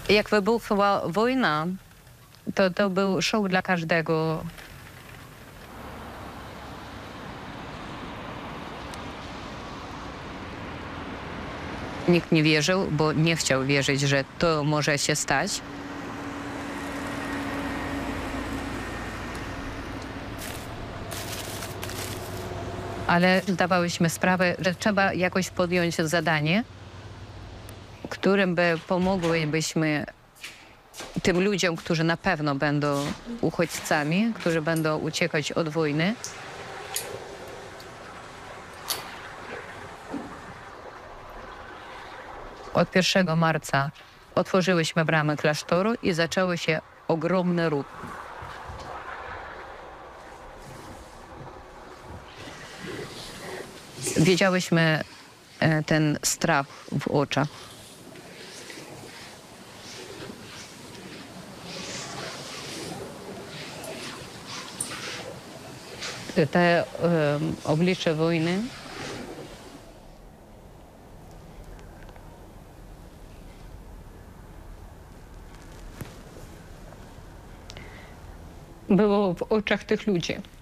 Jak wybuchła wojna, to był szok dla każdego. Nikt nie wierzył, bo nie chciał wierzyć, że to może się stać. Ale zdawałyśmy sprawę, że trzeba jakoś podjąć zadanie, którym by pomogłybyśmy tym ludziom, którzy na pewno będą uchodźcami, którzy będą uciekać od wojny. Od 1 marca otworzyłyśmy bramy klasztoru i zaczęły się ogromny ruch. Widziałyśmy ten strach w oczach. Te oblicze wojny było w oczach tych ludzi.